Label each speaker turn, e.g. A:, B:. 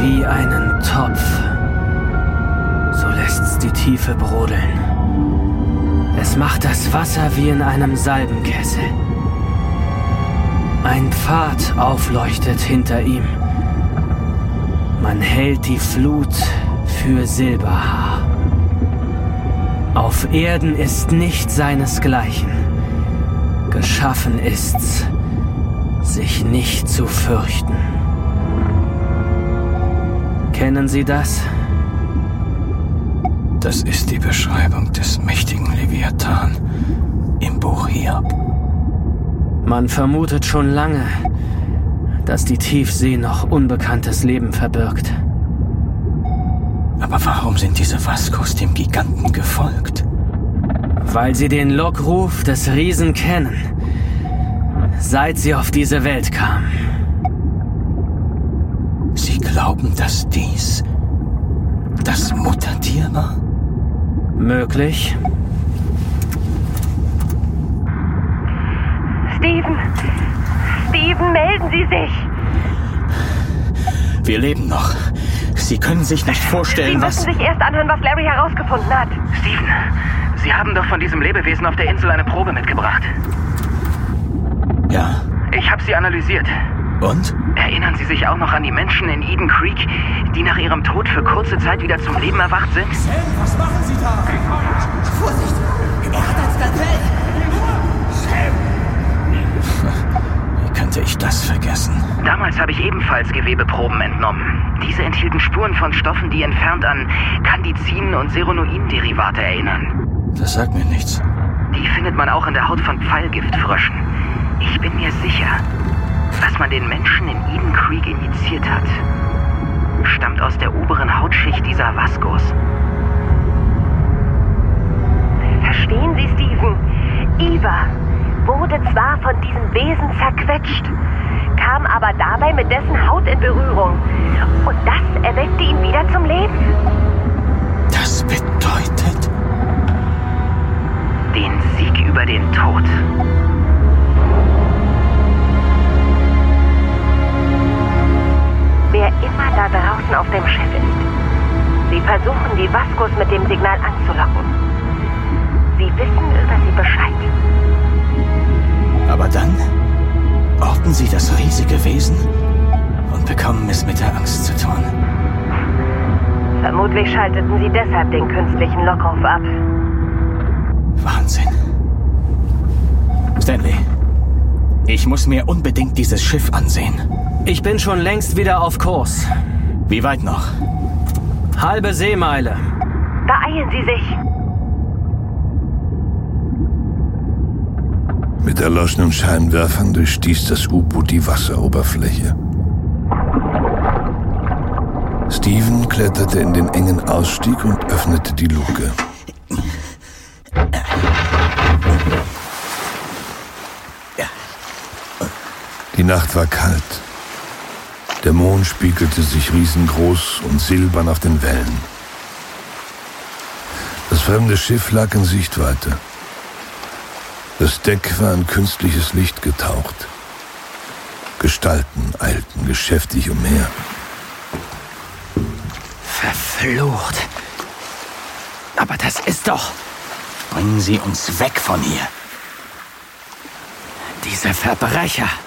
A: wie einen Topf. So lässt's die Tiefe brodeln. Es macht das Wasser wie in einem Salbenkessel. Ein Pfad aufleuchtet hinter ihm. Man hält die Flut für Silberhaar. Auf Erden ist nicht seinesgleichen. Geschaffen ist's, sich nicht zu fürchten. Kennen Sie das?
B: Das ist die Beschreibung des mächtigen Leviathan im Buch Hiob.
A: Man vermutet schon lange, dass die Tiefsee noch unbekanntes Leben verbirgt.
B: Aber warum sind diese Vascos dem Giganten gefolgt?
A: Weil sie den Lockruf des Riesen kennen, seit sie auf diese Welt kamen.
B: Sie glauben, dass dies das Muttertier war?
A: Möglich.
C: Steven, melden Sie sich!
B: Wir leben noch. Sie können sich nicht vorstellen,
C: Sie müssen sich erst anhören, was Larry herausgefunden hat.
D: Steven, Sie haben doch von diesem Lebewesen auf der Insel eine Probe mitgebracht.
B: Ja.
D: Ich habe sie analysiert.
B: Und?
D: Erinnern Sie sich auch noch an die Menschen in Eden Creek, die nach ihrem Tod für kurze Zeit wieder zum Leben erwacht sind?
E: Sam, was machen Sie da?
F: Vorsicht! Er hat ein Skalpell!
B: Wie könnte ich das vergessen?
D: Damals habe ich ebenfalls Gewebeproben entnommen. Diese enthielten Spuren von Stoffen, die entfernt an Candizin- und Seronoin-Derivate erinnern.
B: Das sagt mir nichts.
D: Die findet man auch in der Haut von Pfeilgiftfröschen. Ich bin mir sicher, was man den Menschen in Eden Creek injiziert hat, stammt aus der oberen Hautschicht dieser Vascos.
C: Verstehen Sie, Steven? Eva wurde zwar von diesem Wesen zerquetscht, kam aber dabei mit dessen Haut in Berührung. Und das erweckte ihn wieder zum Leben.
B: Das bedeutet...
D: Den Sieg über den Tod.
C: Wer immer da draußen auf dem Schiff ist, sie versuchen, die Vascos mit dem Signal anzulocken. Sie wissen über sie Bescheid.
B: Aber dann orten sie das riesige Wesen und bekommen es mit der Angst zu tun.
C: Vermutlich schalteten sie deshalb den künstlichen Lockruf ab.
B: Wahnsinn. Stanley, ich muss mir unbedingt dieses Schiff ansehen.
A: Ich bin schon längst wieder auf Kurs.
B: Wie weit noch?
A: Halbe Seemeile.
C: Beeilen Sie sich!
G: Mit erloschenen Scheinwerfern durchstieß das U-Boot die Wasseroberfläche. Steven kletterte in den engen Ausstieg und öffnete die Luke. Die Nacht war kalt. Der Mond spiegelte sich riesengroß und silbern auf den Wellen. Das fremde Schiff lag in Sichtweite. Das Deck war in künstliches Licht getaucht. Gestalten eilten geschäftig umher.
A: Verflucht. Aber das ist doch...
B: Bringen Sie uns weg von hier.
A: Diese Verbrecher.